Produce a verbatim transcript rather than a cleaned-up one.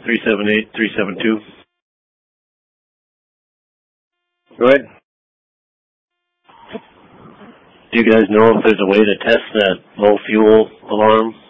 three seven eight, three seven two. Go ahead. Do you guys know if there's a way to test that low fuel alarm?